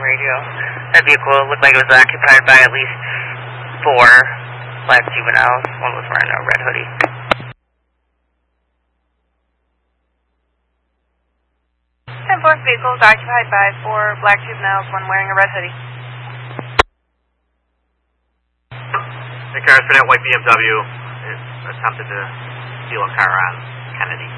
radio. That vehicle looked like it was occupied by at least 4 black juveniles. One was wearing a red hoodie. 10-4 vehicle was occupied by 4 black juveniles, one wearing a red hoodie. The car has been at white BMW. It attempted to steal a car on Kennedy.